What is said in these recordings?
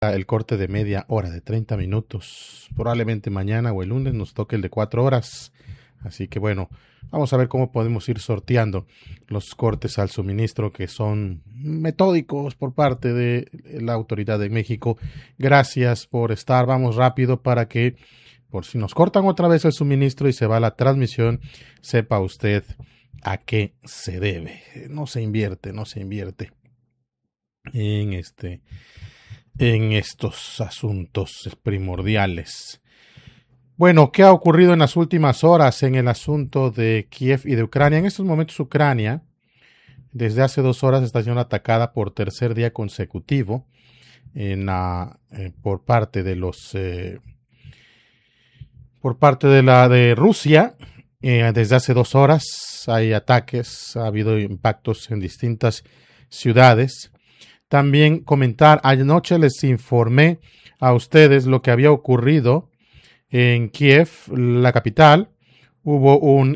el corte de media hora de 30 minutos. Probablemente mañana o el lunes nos toque el de 4 horas. Así que bueno, vamos a ver cómo podemos ir sorteando los cortes al suministro que son metódicos por parte de la autoridad de México. Gracias por estar. Vamos rápido para que, por si nos cortan otra vez el suministro y se va la transmisión, sepa usted a qué se debe. No se invierte en estos asuntos primordiales. Bueno, ¿qué ha ocurrido en las últimas horas en el asunto de Kiev y de Ucrania? En estos momentos Ucrania, desde hace 2 horas, está siendo atacada por tercer día consecutivo por parte de Rusia. Desde hace 2 horas hay ataques, ha habido impactos en distintas ciudades. También comentar, anoche les informé a ustedes lo que había ocurrido en Kiev, la capital. Hubo un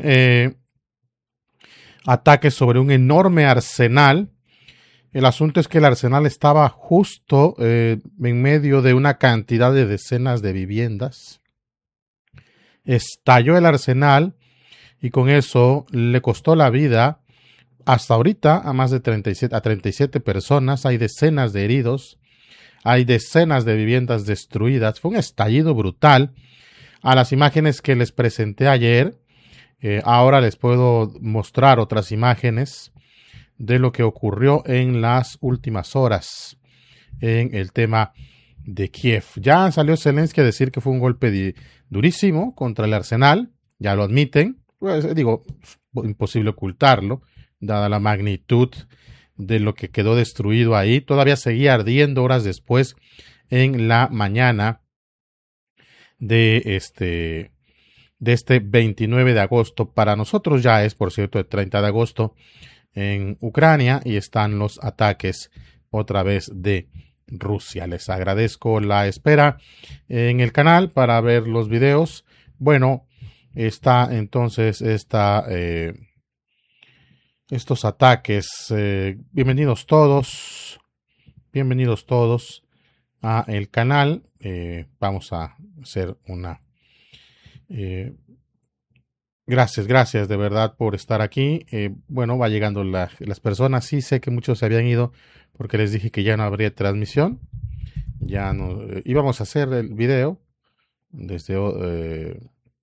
ataque sobre un enorme arsenal. El asunto es que el arsenal estaba justo en medio de una cantidad de decenas de viviendas. Estalló el arsenal y con eso le costó la vida hasta ahorita a más de 37 personas. Hay decenas de heridos, hay decenas de viviendas destruidas. Fue un estallido brutal. A las imágenes que les presenté ayer, ahora les puedo mostrar otras imágenes de lo que ocurrió en las últimas horas en el tema de Kiev. Ya salió Zelensky a decir que fue un golpe durísimo contra el arsenal, ya lo admiten. Pues, imposible ocultarlo, dada la magnitud de lo que quedó destruido ahí. Todavía seguía ardiendo horas después en la mañana de este 29 de agosto. Para nosotros ya es, por cierto, el 30 de agosto en Ucrania y están los ataques otra vez de Rusia. Les agradezco la espera en el canal para ver los videos. Bueno, está entonces estos ataques. Bienvenidos todos a el canal. Vamos a hacer una gracias de verdad por estar aquí. Bueno, va llegando las personas. Sí sé que muchos se habían ido porque les dije que ya no habría transmisión. Ya no íbamos a hacer el video desde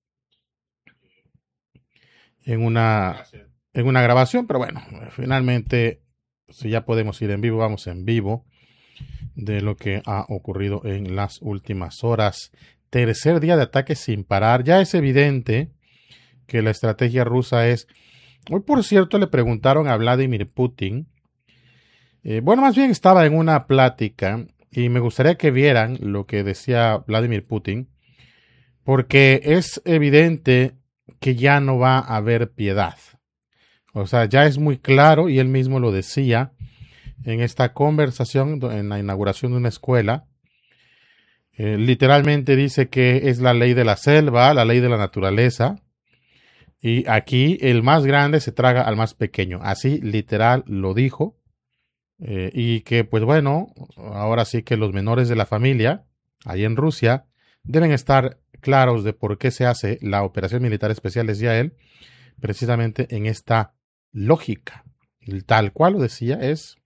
en una grabación, pero bueno, finalmente si ya podemos ir en vivo, vamos en vivo de lo que ha ocurrido en las últimas horas. Tercer día de ataque sin parar. Ya es evidente que la estrategia rusa es... Hoy, por cierto, le preguntaron a Vladimir Putin. Bueno, más bien estaba en una plática y me gustaría que vieran lo que decía Vladimir Putin, porque es evidente que ya no va a haber piedad. O sea, ya es muy claro, y él mismo lo decía en esta conversación en la inauguración de una escuela. Literalmente dice que es la ley de la selva, la ley de la naturaleza, y aquí el más grande se traga al más pequeño. Así literal lo dijo. Y que pues bueno, ahora sí que los menores de la familia, ahí en Rusia, deben estar claros de por qué se hace la operación militar especial, decía él, precisamente en esta lógica. Tal cual lo decía,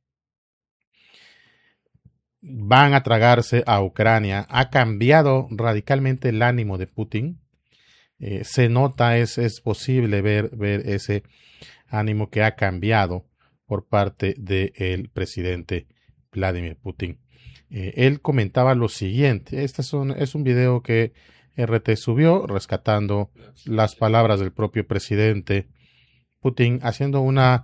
van a tragarse a Ucrania. Ha cambiado radicalmente el ánimo de Putin. Se nota, es posible ver ese ánimo que ha cambiado por parte del presidente Vladimir Putin. Él comentaba lo siguiente. Este es un video que RT subió rescatando las palabras del propio presidente Putin, haciendo una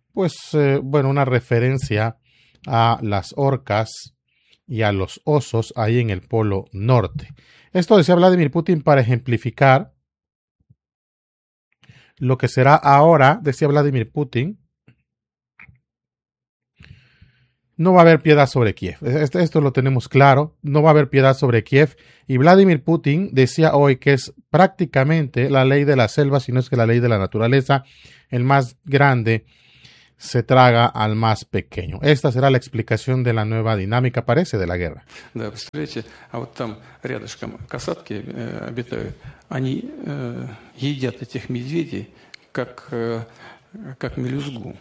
referencia a las orcas y a los osos ahí en el Polo Norte. Esto decía Vladimir Putin para ejemplificar lo que será ahora, decía Vladimir Putin. No va a haber piedad sobre Kiev. Esto lo tenemos claro. No va a haber piedad sobre Kiev. Y Vladimir Putin decía hoy que es prácticamente la ley de la selva, si no es que la ley de la naturaleza. El más grande se traga al más pequeño. Esta será la explicación de la nueva dinámica, parece, de la guerra. Да, представляете, а вот там рядышком касатки обитают. Они едят этих медведей как мелюзгу.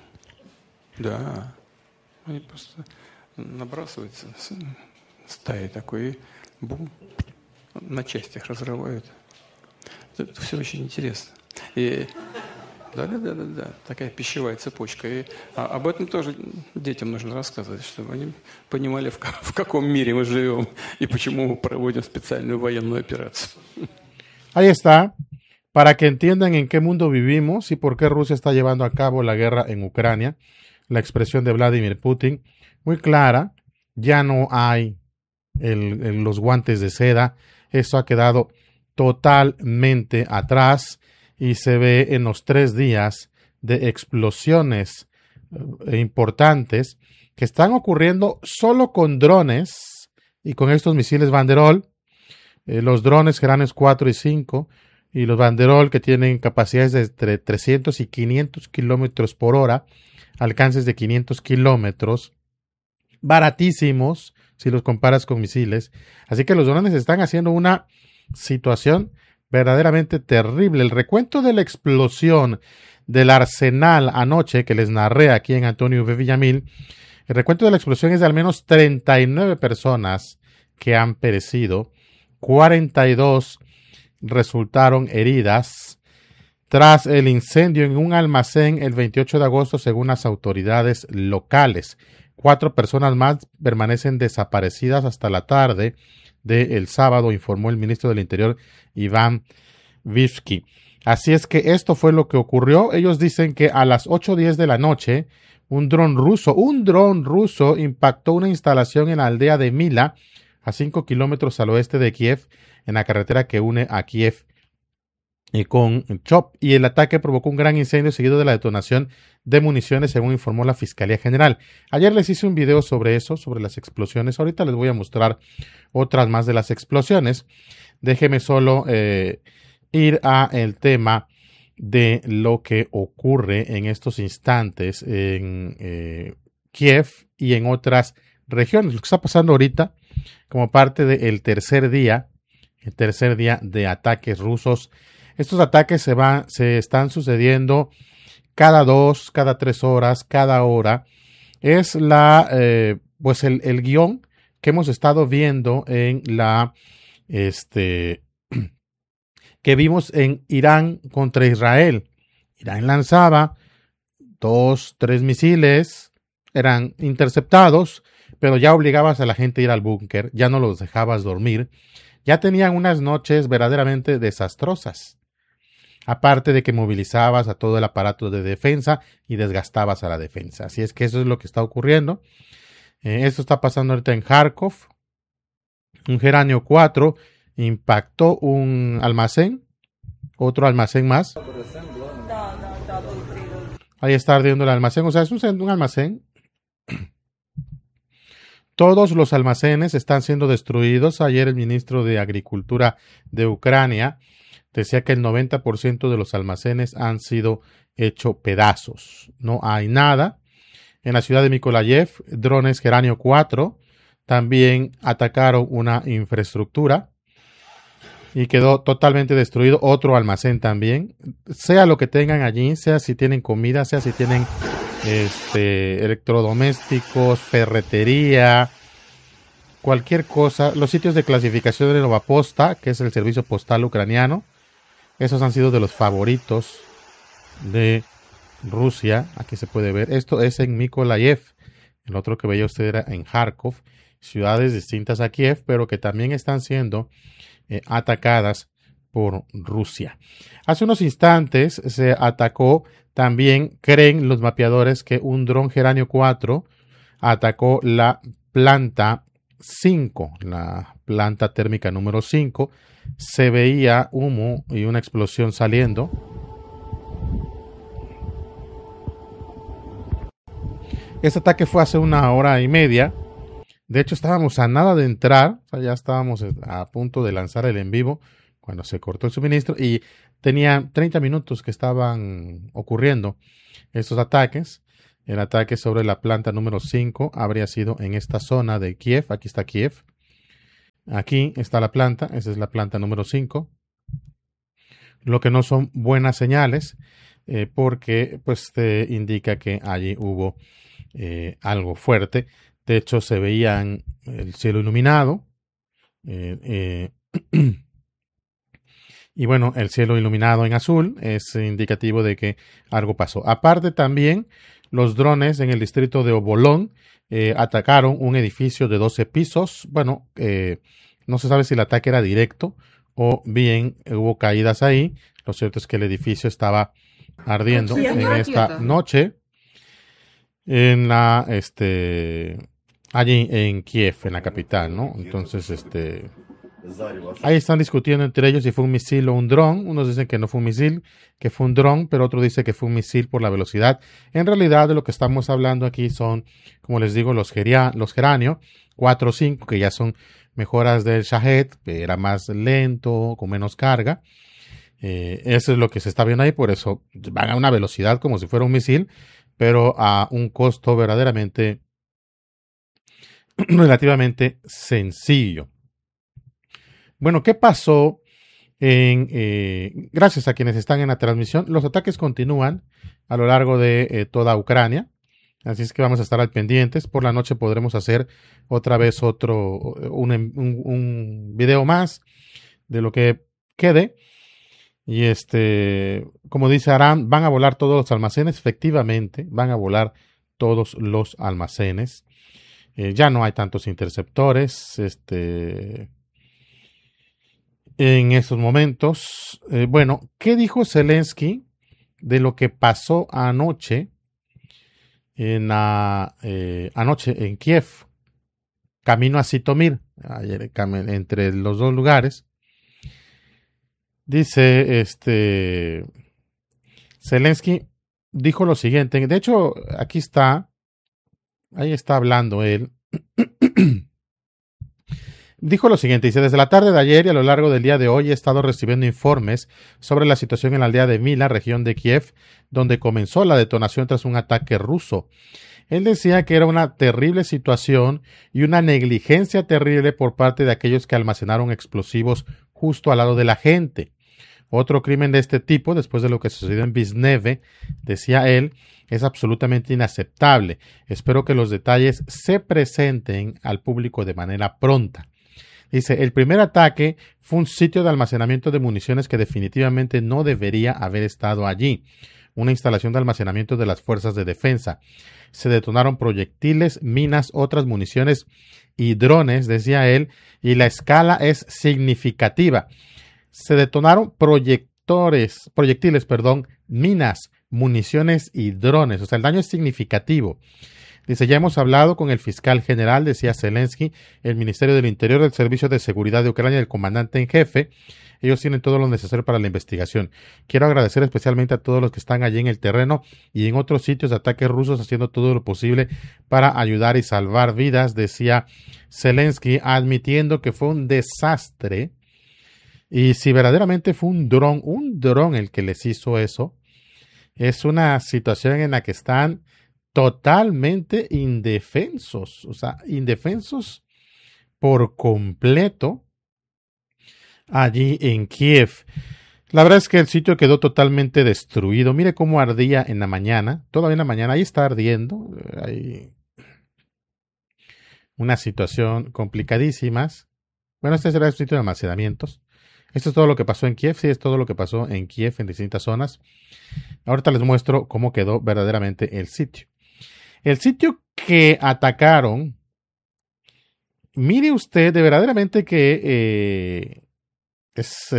Да, они просто набрасываются стаей такой и бум, на части их разрывают. Это все очень интересно. И да, такая пищевая цепочка. И об этом тоже детям нужно рассказывать, чтобы они понимали, в каком мире мы живем и почему мы проводим специальную военную операцию. Ahí está, para que entiendan en qué mundo vivimos y por qué Rusia está llevando a cabo la guerra en Ucrania. La expresión de Vladimir Putin, muy clara, ya no hay los guantes de seda, eso ha quedado totalmente atrás y se ve en los 3 días de explosiones importantes que están ocurriendo solo con drones y con estos misiles Banderol, los drones Geranes 4 y 5 y los Banderol que tienen capacidades de entre 300 y 500 kilómetros por hora, alcances de 500 kilómetros, baratísimos si los comparas con misiles. Así que los drones están haciendo una situación verdaderamente terrible. El recuento de la explosión del arsenal anoche que les narré aquí en Antonio V. Villamil, el recuento de la explosión es de al menos 39 personas que han perecido, 42 resultaron heridas tras el incendio en un almacén el 28 de agosto según las autoridades locales. 4 personas más permanecen desaparecidas hasta la tarde del sábado, informó el ministro del Interior, Iván Vivsky. Así es que esto fue lo que ocurrió. Ellos dicen que a las 8:10 de la noche, un dron ruso impactó una instalación en la aldea de Mila, a 5 kilómetros al oeste de Kiev, en la carretera que une a Kiev con Chop, y el ataque provocó un gran incendio seguido de la detonación de municiones, según informó la Fiscalía General. Ayer les hice un video sobre eso, sobre las explosiones. Ahorita les voy a mostrar otras más de las explosiones. Déjeme solo ir a el tema de lo que ocurre en estos instantes en Kiev y en otras regiones. Lo que está pasando ahorita como parte del tercer día de ataques rusos. Estos ataques se están sucediendo cada 2, cada 3 horas, cada hora. Es pues el guión que hemos estado viendo en que vimos en Irán contra Israel. Irán lanzaba 2, 3 misiles, eran interceptados, pero ya obligabas a la gente a ir al búnker, ya no los dejabas dormir. Ya tenían unas noches verdaderamente desastrosas. Aparte de que movilizabas a todo el aparato de defensa y desgastabas a la defensa. Así es que eso es lo que está ocurriendo. Esto está pasando ahorita en Kharkov. Un Geranio 4 impactó un almacén, otro almacén más. Ahí está ardiendo el almacén, o sea, es un almacén. Todos los almacenes están siendo destruidos. Ayer el ministro de Agricultura de Ucrania decía que el 90% de los almacenes han sido hechos pedazos. No hay nada. En la ciudad de Mykolaiv, drones Geranio 4 también atacaron una infraestructura y quedó totalmente destruido otro almacén también. Sea lo que tengan allí, sea si tienen comida, sea si tienen electrodomésticos, ferretería, cualquier cosa. Los sitios de clasificación de Novaposta, que es el servicio postal ucraniano, esos han sido de los favoritos de Rusia. Aquí se puede ver. Esto es en Mykolaiv. El otro que veía usted era en Kharkov. Ciudades distintas a Kiev, pero que también están siendo atacadas por Rusia. Hace unos instantes se atacó también, creen los mapeadores, que un dron Geranio 4 atacó la planta 5, la planta térmica número 5. Se veía humo y una explosión saliendo. Este ataque fue hace 1 hora y media. De hecho, estábamos a nada de entrar, o sea, ya estábamos a punto de lanzar el en vivo cuando se cortó el suministro y tenía 30 minutos que estaban ocurriendo estos ataques. El ataque sobre la planta número 5 habría sido en esta zona de Kiev. Aquí está Kiev. Aquí está la planta. Esa es la planta número 5. Lo que no son buenas señales porque pues te indica que allí hubo algo fuerte. De hecho, se veían el cielo iluminado. Y bueno, el cielo iluminado en azul es indicativo de que algo pasó. Aparte también, los drones en el distrito de Obolón atacaron un edificio de 12 pisos. Bueno, no se sabe si el ataque era directo o bien hubo caídas ahí. Lo cierto es que el edificio estaba ardiendo en esta noche en la allí en Kiev, en la capital, ¿no? Entonces, ahí están discutiendo entre ellos si fue un misil o un dron. Unos dicen que no fue un misil, que fue un dron, pero otro dice que fue un misil por la velocidad. En realidad, de lo que estamos hablando aquí son, como les digo, los Geranio 4 o 5, que ya son mejoras del Shahed, que era más lento, con menos carga. Eso es lo que se está viendo ahí, por eso van a una velocidad como si fuera un misil, pero a un costo verdaderamente relativamente sencillo. Bueno, ¿qué pasó? Gracias a quienes están en la transmisión, los ataques continúan a lo largo de toda Ucrania, así es que vamos a estar al pendientes. Por la noche podremos hacer otra vez un video más de lo que quede. Y como dice Aram, van a volar todos los almacenes. Efectivamente, van a volar todos los almacenes. Ya no hay tantos interceptores. En esos momentos, bueno, ¿qué dijo Zelensky de lo que pasó anoche anoche en Kiev, camino a Sitomir, entre los dos lugares? Dice Zelensky dijo lo siguiente. De hecho, aquí está, ahí está hablando él. Dijo lo siguiente, dice, desde la tarde de ayer y a lo largo del día de hoy he estado recibiendo informes sobre la situación en la aldea de Mila, región de Kiev, donde comenzó la detonación tras un ataque ruso. Él decía que era una terrible situación y una negligencia terrible por parte de aquellos que almacenaron explosivos justo al lado de la gente. Otro crimen de este tipo, después de lo que sucedió en Visneve, decía él, es absolutamente inaceptable. Espero que los detalles se presenten al público de manera pronta. Dice, el primer ataque fue un sitio de almacenamiento de municiones que definitivamente no debería haber estado allí. Una instalación de almacenamiento de las fuerzas de defensa. Se detonaron proyectiles, minas, otras municiones y drones, decía él, y la escala es significativa. Se detonaron proyectiles, minas, municiones y drones. O sea, el daño es significativo. Dice, ya hemos hablado con el fiscal general, decía Zelensky, el Ministerio del Interior, el Servicio de Seguridad de Ucrania y el comandante en jefe. Ellos tienen todo lo necesario para la investigación. Quiero agradecer especialmente a todos los que están allí en el terreno y en otros sitios de ataques rusos haciendo todo lo posible para ayudar y salvar vidas, decía Zelensky, admitiendo que fue un desastre. Y si verdaderamente fue un dron el que les hizo eso, es una situación en la que están totalmente indefensos, o sea, indefensos por completo allí en Kiev. La verdad es que el sitio quedó totalmente destruido. Mire cómo ardía en la mañana, todavía en la mañana, ahí está ardiendo. Hay una situación complicadísima. Bueno, este será el sitio de almacenamientos. Esto es todo lo que pasó en Kiev, sí, es todo lo que pasó en Kiev en distintas zonas. Ahorita les muestro cómo quedó verdaderamente el sitio. El sitio que atacaron, mire usted de verdaderamente que es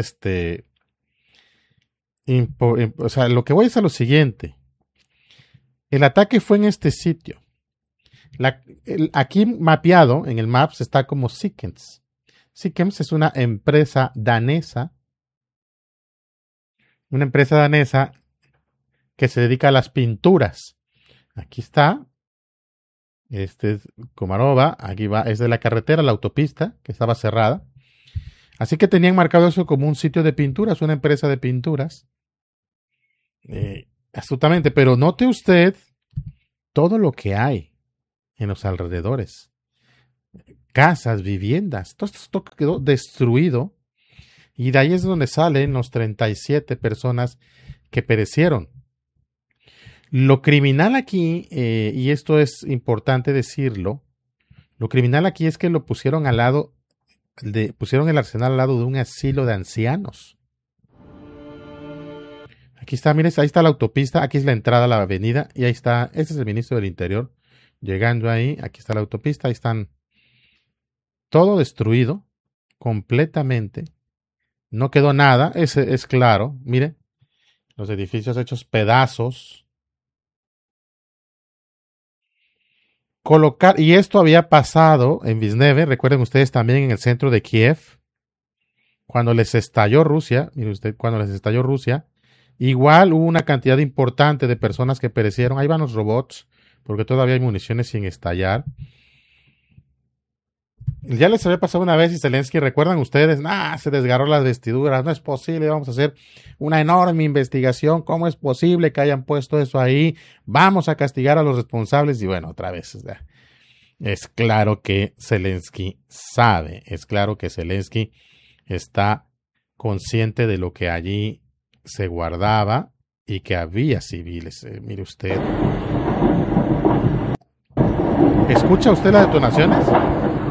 o sea, lo que voy es a lo siguiente. El ataque fue en este sitio. Aquí mapeado en el Maps está como Sikems. Sikems es una empresa danesa. Una empresa danesa que se dedica a las pinturas. Aquí está. Este es Komarova. Aquí va. Es de la carretera, la autopista, que estaba cerrada. Así que tenían marcado eso como un sitio de pinturas, una empresa de pinturas. Absolutamente. Pero note usted todo lo que hay en los alrededores, casas, viviendas, todo esto quedó destruido. Y de ahí es donde salen los 37 personas que perecieron. Lo criminal aquí, y esto es importante decirlo, lo criminal aquí es que lo pusieron al lado, pusieron el arsenal al lado de un asilo de ancianos. Aquí está, miren, ahí está la autopista, aquí es la entrada a la avenida, y ahí está, este es el ministro del Interior, llegando ahí, aquí está la autopista, ahí están, todo destruido, completamente, no quedó nada, es claro, mire, los edificios hechos pedazos. Colocar, y esto había pasado en Visneve, recuerden ustedes también en el centro de Kiev, cuando les estalló Rusia, mire usted, cuando les estalló Rusia, igual hubo una cantidad importante de personas que perecieron, ahí van los robots, porque todavía hay municiones sin estallar. Ya les había pasado una vez y Zelensky, ¿recuerdan ustedes? Se desgarró las vestiduras, no es posible, vamos a hacer una enorme investigación, ¿cómo es posible que hayan puesto eso ahí? Vamos a castigar a los responsables y bueno, otra vez, es claro que Zelensky sabe, es claro que Zelensky está consciente de lo que allí se guardaba y que había civiles. Mire usted. ¿Escucha usted las detonaciones?